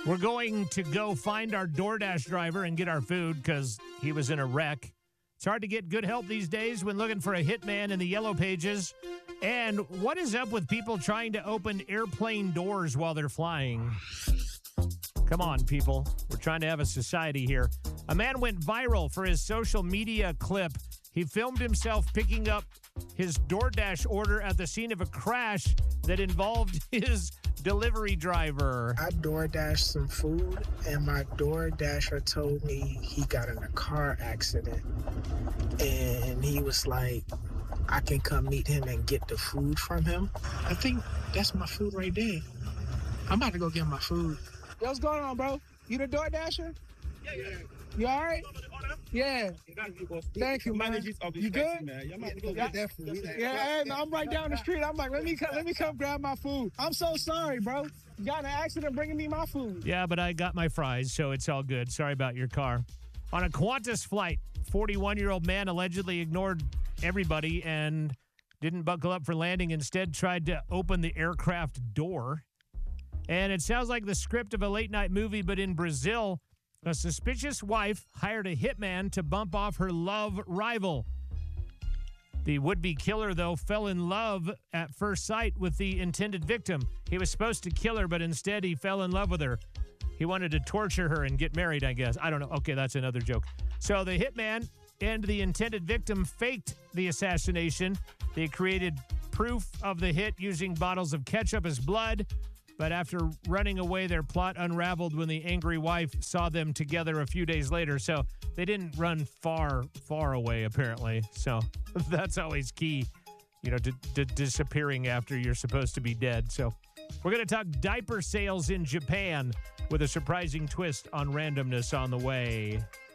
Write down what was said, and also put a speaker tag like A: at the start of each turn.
A: We're going to go find our DoorDash driver and get our food because he was in a wreck. It's hard to get good help these days when looking for a hitman in the yellow pages. And what is up with people trying to open airplane doors while they're flying? Come on, people. We're trying to have a society here. A man went viral for his social media clip. He filmed himself picking up his DoorDash order at the scene of a crash that involved his delivery driver.
B: I DoorDashed some food, and my DoorDasher told me he got in a car accident. And he was like, I can come meet him and get the food from him. I think that's my food right there. I'm about to go get my food. Yo, what's going on, bro? You the DoorDasher?
C: Yeah.
B: You all right? Yeah. Thank you, man. You good? Yeah, hey, man, I'm right down the street. I'm like, let me come grab my food. I'm so sorry, bro. You got in an accident bringing me my food.
A: Yeah, but I got my fries, so it's all good. Sorry about your car. On a Qantas flight, 41-year-old man allegedly ignored everybody and didn't buckle up for landing. Instead, tried to open the aircraft door. And it sounds like the script of a late-night movie, but in Brazil, a suspicious wife hired a hitman to bump off her love rival. The would-be killer, though, fell in love at first sight with the intended victim. He was supposed to kill her, but instead he fell in love with her. He wanted to torture her and get married, I guess. I don't know. Okay, that's another joke. So the hitman and the intended victim faked the assassination. They created proof of the hit using bottles of ketchup as blood. But after running away, their plot unraveled when the angry wife saw them together a few days later. So they didn't run far away, apparently. So that's always key, to disappearing after you're supposed to be dead. So we're going to talk diaper sales in Japan with a surprising twist on randomness on the way.